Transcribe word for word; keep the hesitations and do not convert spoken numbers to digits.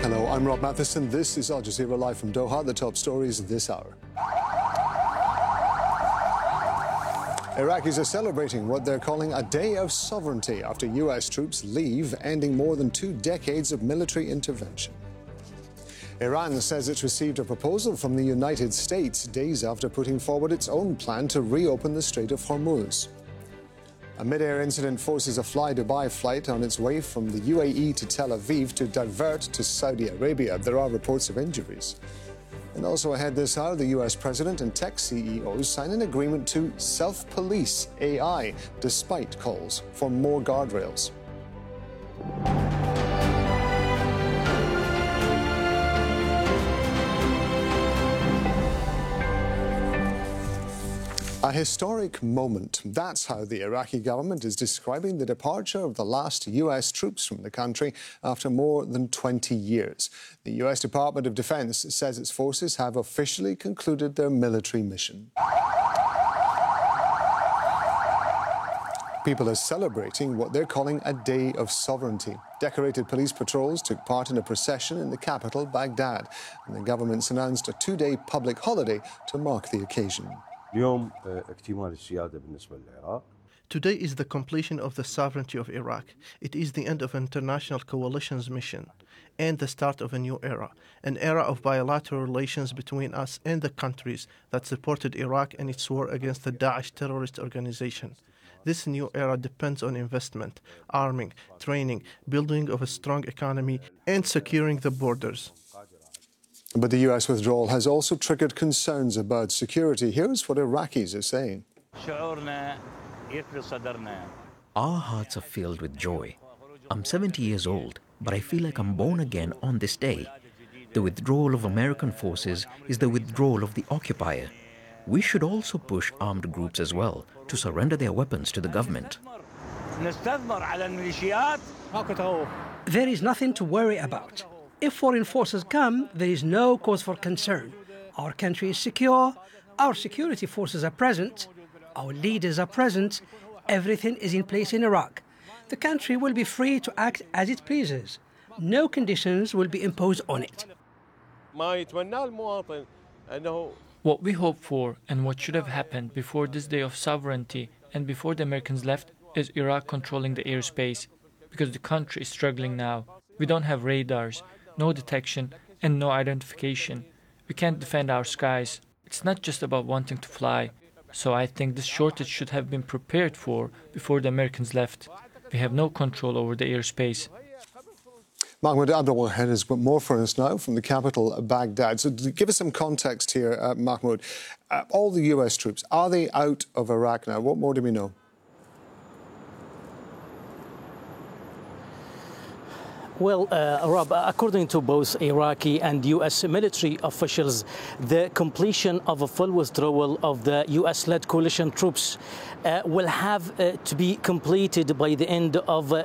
Hello, I'm Rob Matheson. This is Al Jazeera Live from Doha. The top stories this hour. Iraqis are celebrating what they're calling a day of sovereignty after U S troops leave, ending more than two decades of military intervention. Iran says it's received a proposal from the United States days after putting forward its own plan to reopen the Strait of Hormuz. A mid-air incident forces a Fly Dubai flight on its way from the U A E to Tel Aviv to divert to Saudi Arabia. There are reports of injuries. And also ahead this hour, the U S president and tech C E Os sign an agreement to self-police A I, despite calls for more guardrails. A historic moment. That's how the Iraqi government is describing the departure of the last U S troops from the country after more than twenty years. The U S Department of Defense says its forces have officially concluded their military mission. People are celebrating what they're calling a day of sovereignty. Decorated police patrols took part in a procession in the capital, Baghdad, and the government's announced a two-day public holiday to mark the occasion. Today is the completion of the sovereignty of Iraq. It is the end of international coalition's mission and the start of a new era, an era of bilateral relations between us and the countries that supported Iraq in its war against the Daesh terrorist organization. This new era depends on investment, arming, training, building of a strong economy, and securing the borders. But the U S withdrawal has also triggered concerns about security. Here's what Iraqis are saying. Our hearts are filled with joy. I'm seventy years old, but I feel like I'm born again on this day. The withdrawal of American forces is the withdrawal of the occupier. We should also push armed groups as well to surrender their weapons to the government. There is nothing to worry about. If foreign forces come, there is no cause for concern. Our country is secure, our security forces are present, our leaders are present, everything is in place in Iraq. The country will be free to act as it pleases. No conditions will be imposed on it. What we hope for and what should have happened before this day of sovereignty and before the Americans left is Iraq controlling the airspace, because the country is struggling now. We don't have radars, no detection, and no identification. We can't defend our skies. It's not just about wanting to fly. So I think this shortage should have been prepared for before the Americans left. We have no control over the airspace. Mahmoud Abdul-Wahid has got more for us now from the capital, Baghdad. So to give us some context here, uh, Mahmoud, uh, all the U S troops, are they out of Iraq now? What more do we know? Well, uh, Rob, according to both Iraqi and U S military officials, the completion of a full withdrawal of the U S-led coalition troops uh, will have uh, to be completed by the end of uh,